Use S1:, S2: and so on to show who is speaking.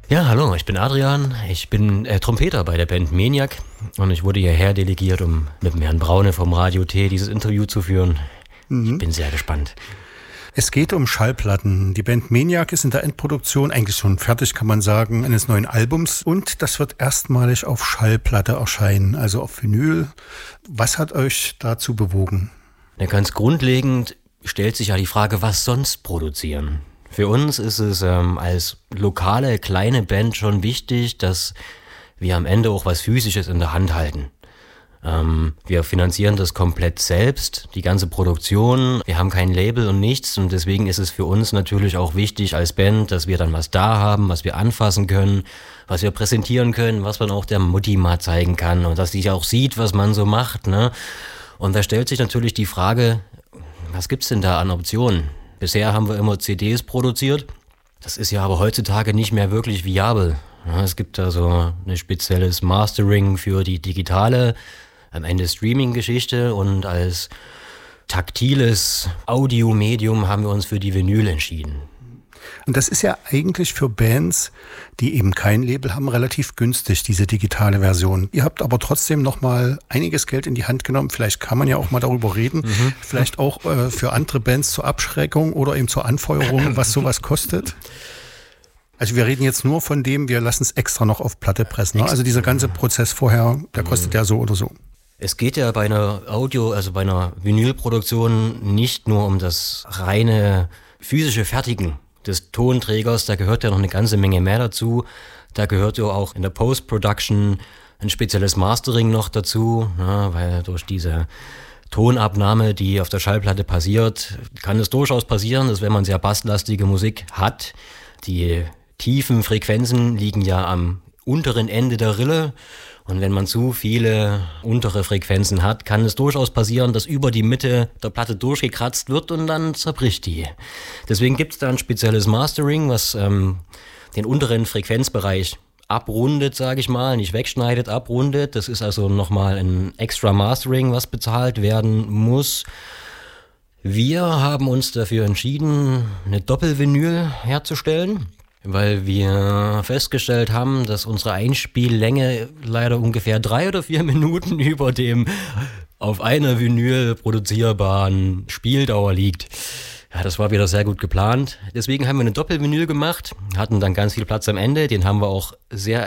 S1: Ja, hallo, ich bin Adrian. Ich bin Trompeter bei der Band Maniac und ich wurde hierher delegiert, um mit dem Herrn Braune vom Radio T dieses Interview zu führen. Ich bin sehr gespannt.
S2: Es geht um Schallplatten. Die Band Maniac ist in der Endproduktion eigentlich schon fertig, kann man sagen, eines neuen Albums. Und das wird erstmalig auf Schallplatte erscheinen, also auf Vinyl. Was hat euch dazu bewogen?
S1: Ja, ganz grundlegend stellt sich ja die Frage, was sonst produzieren? Für uns ist es als lokale, kleine Band schon wichtig, dass wir am Ende auch was Physisches in der Hand halten. Wir finanzieren das komplett selbst, die ganze Produktion. Wir haben kein Label und nichts und deswegen ist es für uns natürlich auch wichtig als Band, dass wir dann was da haben, was wir anfassen können, was wir präsentieren können, was man auch der Mutti mal zeigen kann und dass die auch sieht, was man so macht, ne? Und da stellt sich natürlich die Frage, was gibt's denn da an Optionen? Bisher haben wir immer CDs produziert. Das ist ja aber heutzutage nicht mehr wirklich viabel. Ja, es gibt da so ein spezielles Mastering für die digitale, am Ende Streaming-Geschichte und als taktiles Audiomedium haben wir uns für die Vinyl entschieden.
S2: Und das ist ja eigentlich für Bands, die eben kein Label haben, relativ günstig, diese digitale Version. Ihr habt aber trotzdem noch mal einiges Geld in die Hand genommen. Vielleicht kann man ja auch mal darüber reden. Vielleicht auch für andere Bands zur Abschreckung oder eben zur Anfeuerung, was sowas kostet. Also wir reden jetzt nur von dem, wir lassen es extra noch auf Platte pressen. Ne? Also dieser ganze Prozess vorher, der kostet ja so oder so.
S1: Es geht ja bei einer bei einer Vinylproduktion nicht nur um das reine physische Fertigen des Tonträgers, da gehört ja noch eine ganze Menge mehr dazu. Da gehört ja auch in der Post-Production ein spezielles Mastering noch dazu, ja, weil durch diese Tonabnahme, die auf der Schallplatte passiert, kann es durchaus passieren, dass wenn man sehr basslastige Musik hat, die tiefen Frequenzen liegen ja am unteren Ende der Rille. Und wenn man zu viele untere Frequenzen hat, kann es durchaus passieren, dass über die Mitte der Platte durchgekratzt wird und dann zerbricht die. Deswegen gibt es da ein spezielles Mastering, was den unteren Frequenzbereich abrundet, sage ich mal, nicht wegschneidet, abrundet. Das ist also nochmal ein extra Mastering, was bezahlt werden muss. Wir haben uns dafür entschieden, eine Doppelvinyl herzustellen, weil wir festgestellt haben, dass unsere Einspiellänge leider ungefähr 3 oder 4 Minuten über dem auf einer Vinyl produzierbaren Spieldauer liegt. Ja, das war wieder sehr gut geplant. Deswegen haben wir eine Doppelvinyl gemacht, hatten dann ganz viel Platz am Ende, den haben wir auch sehr